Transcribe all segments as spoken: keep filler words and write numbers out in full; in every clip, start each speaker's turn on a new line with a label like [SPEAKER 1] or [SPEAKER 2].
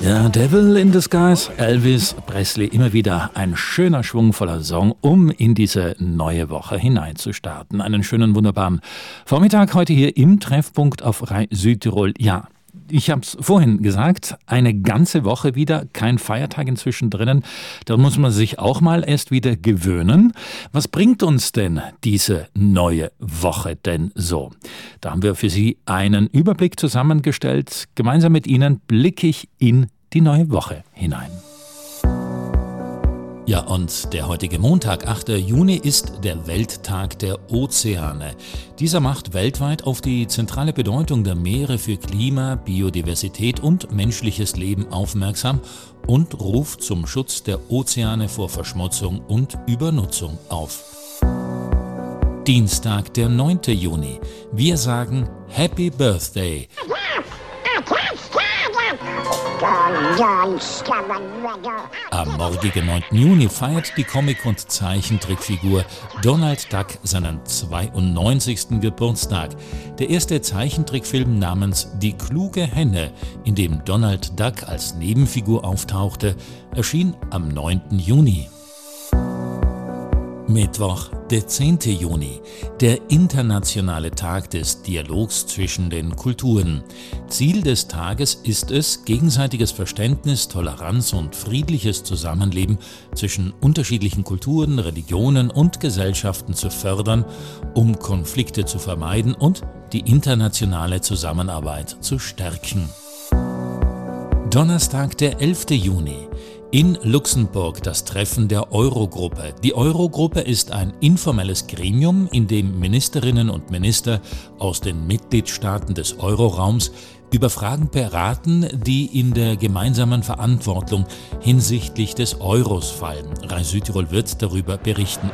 [SPEAKER 1] Ja, Devil in Disguise, Elvis Presley, immer wieder ein schöner, schwungvoller Song, um in diese neue Woche hineinzustarten. Einen schönen, wunderbaren Vormittag heute hier im Treffpunkt auf Rai Südtirol. Ja, ich habe es vorhin gesagt, eine ganze Woche wieder, kein Feiertag inzwischen drinnen. Da muss man sich auch mal erst wieder gewöhnen. Was bringt uns denn diese neue Woche denn so? Da haben wir für Sie einen Überblick zusammengestellt. Gemeinsam mit Ihnen blicke ich in die neue Woche hinein. Ja, und der heutige Montag, achter Juni, ist der Welttag der Ozeane. Dieser macht weltweit auf die zentrale Bedeutung der Meere für Klima, Biodiversität und menschliches Leben aufmerksam und ruft zum Schutz der Ozeane vor Verschmutzung und Übernutzung auf. Dienstag, der neunter Juni. Wir sagen Happy Birthday. Am morgigen neunten Juni feiert die Comic- und Zeichentrickfigur Donald Duck seinen zweiundneunzigsten Geburtstag. Der erste Zeichentrickfilm namens Die kluge Henne, in dem Donald Duck als Nebenfigur auftauchte, erschien am neunten Juni. Mittwoch, der zehnte Juni, der internationale Tag des Dialogs zwischen den Kulturen. Ziel des Tages ist es, gegenseitiges Verständnis, Toleranz und friedliches Zusammenleben zwischen unterschiedlichen Kulturen, Religionen und Gesellschaften zu fördern, um Konflikte zu vermeiden und die internationale Zusammenarbeit zu stärken. Donnerstag, der elfte Juni. In Luxemburg das Treffen der Eurogruppe. Die Eurogruppe ist ein informelles Gremium, in dem Ministerinnen und Minister aus den Mitgliedstaaten des Euroraums über Fragen beraten, die in der gemeinsamen Verantwortung hinsichtlich des Euros fallen. Rai Südtirol wird darüber berichten.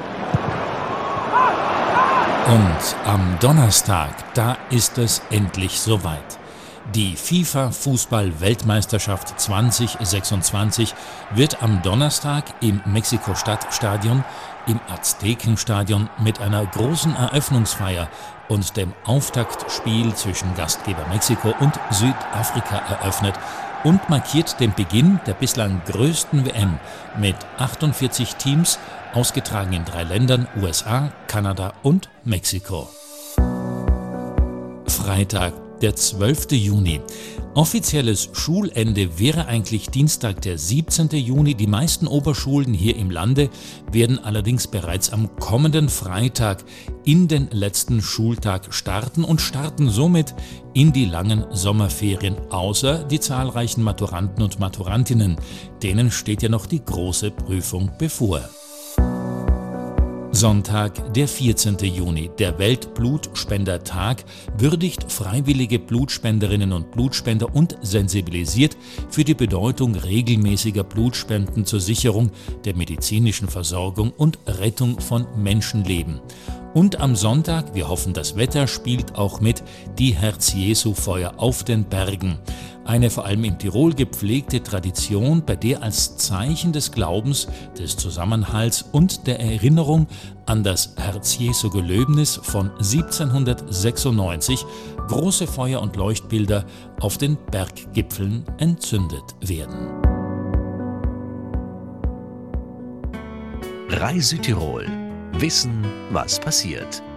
[SPEAKER 1] Und am Donnerstag, da ist es endlich soweit. Die FIFA-Fußball-Weltmeisterschaft zwanzig sechsundzwanzig wird am Donnerstag im Mexiko-Stadt-Stadion, im Aztekenstadion mit einer großen Eröffnungsfeier und dem Auftaktspiel zwischen Gastgeber Mexiko und Südafrika eröffnet und markiert den Beginn der bislang größten W M mit achtundvierzig Teams, ausgetragen in drei Ländern, U S A, Kanada und Mexiko. Freitag, der zwölfte Juni. Offizielles Schulende wäre eigentlich Dienstag, der siebzehnte Juni. Die meisten Oberschulen hier im Lande werden allerdings bereits am kommenden Freitag in den letzten Schultag starten und starten somit in die langen Sommerferien, außer die zahlreichen Maturanten und Maturantinnen. Denen steht ja noch die große Prüfung bevor. Sonntag, der vierzehnte Juni, der Weltblutspendertag, würdigt freiwillige Blutspenderinnen und Blutspender und sensibilisiert für die Bedeutung regelmäßiger Blutspenden zur Sicherung der medizinischen Versorgung und Rettung von Menschenleben. Und am Sonntag, wir hoffen, das Wetter spielt auch mit, die Herz-Jesu-Feuer auf den Bergen. Eine vor allem in Tirol gepflegte Tradition, bei der als Zeichen des Glaubens, des Zusammenhalts und der Erinnerung an das Herz-Jesu-Gelöbnis von siebzehnhundertsechsundneunzig große Feuer und Leuchtbilder auf den Berggipfeln entzündet werden.
[SPEAKER 2] Rai Südtirol. Wissen, was passiert.